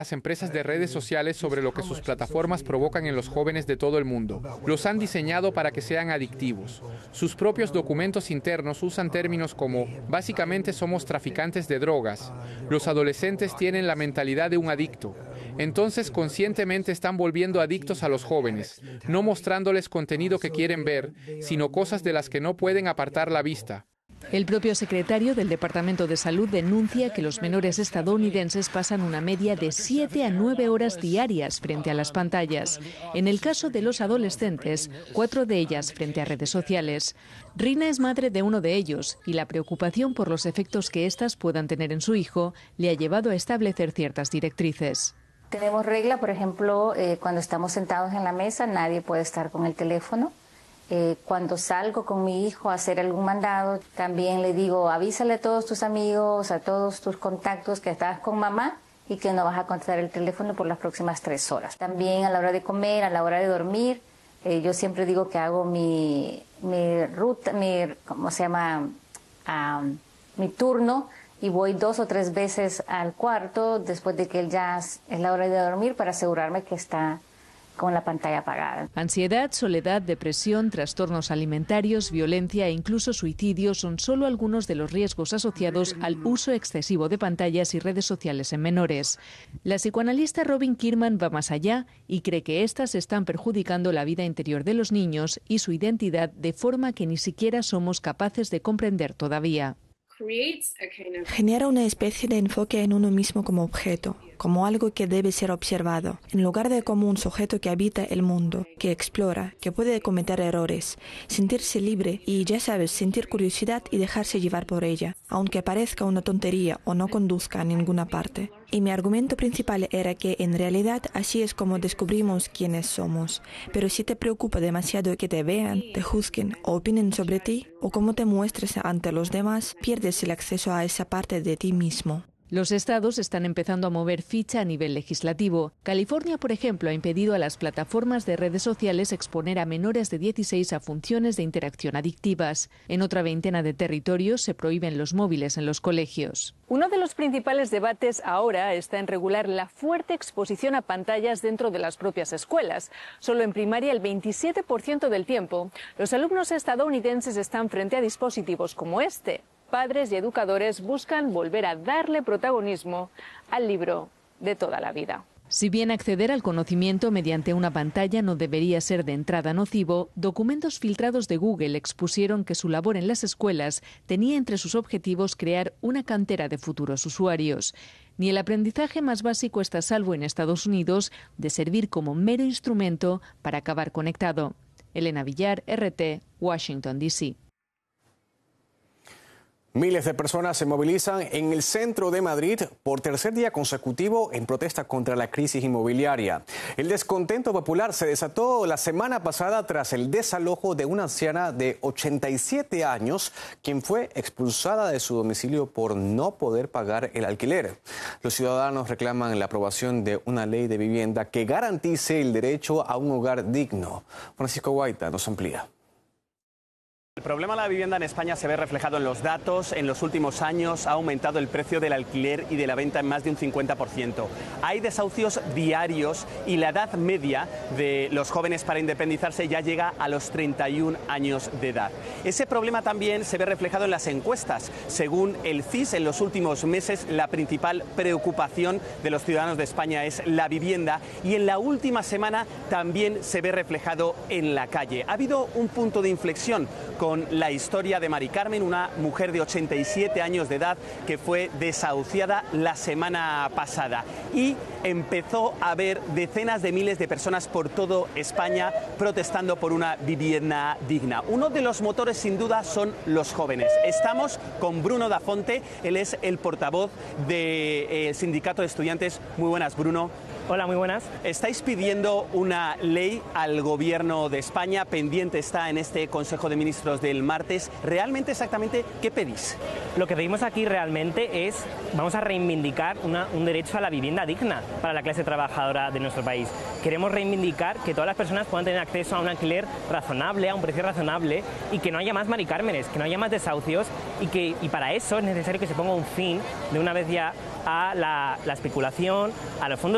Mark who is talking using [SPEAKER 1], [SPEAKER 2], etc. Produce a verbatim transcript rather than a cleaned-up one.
[SPEAKER 1] las empresas de redes sociales sobre lo que sus plataformas provocan en los jóvenes de todo el mundo. Los han diseñado para que sean adictivos. Sus propios documentos internos usan términos como básicamente somos traficantes de drogas. Los adolescentes tienen la mentalidad de un adicto. Entonces conscientemente están volviendo adictos a los jóvenes, no mostrándoles contenido que quieren ver, sino cosas de las que no pueden apartar la vista.
[SPEAKER 2] El propio secretario del Departamento de Salud denuncia que los menores estadounidenses pasan una media de siete a nueve horas diarias frente a las pantallas. En el caso de los adolescentes, cuatro de ellas frente a redes sociales. Rina es madre de uno de ellos y la preocupación por los efectos que éstas puedan tener en su hijo le ha llevado a establecer ciertas directrices.
[SPEAKER 3] Tenemos regla, por ejemplo, eh, cuando estamos sentados en la mesa, nadie puede estar con el teléfono. Eh, cuando salgo con mi hijo a hacer algún mandado, también le digo, avísale a todos tus amigos, a todos tus contactos que estás con mamá y que no vas a contestar el teléfono por las próximas tres horas. También a la hora de comer, a la hora de dormir, eh, yo siempre digo que hago mi, mi ruta, mi, ¿cómo se llama? Um, mi turno y voy dos o tres veces al cuarto después de que ya es la hora de dormir para asegurarme que está con la pantalla apagada.
[SPEAKER 2] Ansiedad, soledad, depresión, trastornos alimentarios, violencia e incluso suicidio son solo algunos de los riesgos asociados al uso excesivo de pantallas y redes sociales en menores. La psicoanalista Robin Kierman va más allá y cree que éstas están perjudicando la vida interior de los niños y su identidad de forma que ni siquiera somos capaces de comprender todavía.
[SPEAKER 4] Genera una especie de enfoque en uno mismo como objeto, como algo que debe ser observado, en lugar de como un sujeto que habita el mundo, que explora, que puede cometer errores, sentirse libre y, ya sabes, sentir curiosidad y dejarse llevar por ella, aunque parezca una tontería o no conduzca a ninguna parte. Y mi argumento principal era que en realidad así es como descubrimos quiénes somos. Pero si te preocupa demasiado que te vean, te juzguen o opinen sobre ti, o cómo te muestres ante los demás, pierdes el acceso a esa parte de ti mismo.
[SPEAKER 2] Los estados están empezando a mover ficha a nivel legislativo. California, por ejemplo, ha impedido a las plataformas de redes sociales exponer a menores de dieciséis a funciones de interacción adictivas. En otra veintena de territorios se prohíben los móviles en los colegios.
[SPEAKER 5] Uno de los principales debates ahora está en regular la fuerte exposición a pantallas dentro de las propias escuelas. Solo en primaria, el veintisiete por ciento del tiempo, los alumnos estadounidenses están frente a dispositivos como este. Padres y educadores buscan volver a darle protagonismo al libro de toda la vida.
[SPEAKER 2] Si bien acceder al conocimiento mediante una pantalla no debería ser de entrada nocivo, documentos filtrados de Google expusieron que su labor en las escuelas tenía entre sus objetivos crear una cantera de futuros usuarios. Ni el aprendizaje más básico está a salvo en Estados Unidos de servir como mero instrumento para acabar conectado. Elena Villar, R T, Washington, D C
[SPEAKER 6] Miles de personas se movilizan en el centro de Madrid por tercer día consecutivo en protesta contra la crisis inmobiliaria. El descontento popular se desató la semana pasada tras el desalojo de una anciana de ochenta y siete años, quien fue expulsada de su domicilio por no poder pagar el alquiler. Los ciudadanos reclaman la aprobación de una ley de vivienda que garantice el derecho a un hogar digno. Francisco Guaita nos amplía.
[SPEAKER 7] El problema de la vivienda en España se ve reflejado en los datos. En los últimos años ha aumentado el precio del alquiler y de la venta en más de un cincuenta por ciento. Hay desahucios diarios y la edad media de los jóvenes para independizarse ya llega a los treinta y un años de edad. Ese problema también se ve reflejado en las encuestas. Según el C I S, en los últimos meses la principal preocupación de los ciudadanos de España es la vivienda y en la última semana también se ve reflejado en la calle. Ha habido un punto de inflexión con la historia de Mari Carmen, una mujer de ochenta y siete años de edad que fue desahuciada la semana pasada. Y empezó a haber decenas de miles de personas por toda España protestando por una vivienda digna. Uno de los motores, sin duda, son los jóvenes. Estamos con Bruno Dafonte, él es el portavoz del Sindicato de Estudiantes. Muy buenas, Bruno.
[SPEAKER 8] Hola, muy buenas.
[SPEAKER 7] Estáis pidiendo una ley al Gobierno de España, pendiente está en este Consejo de Ministros del martes. ¿Realmente exactamente qué pedís?
[SPEAKER 8] Lo que pedimos aquí realmente es, vamos a reivindicar una, un derecho a la vivienda digna para la clase trabajadora de nuestro país. Queremos reivindicar que todas las personas puedan tener acceso a un alquiler razonable, a un precio razonable y que no haya más Mari Cármenes, que no haya más desahucios y, que, y para eso es necesario que se ponga un fin de una vez ya a la, la especulación, a los fondos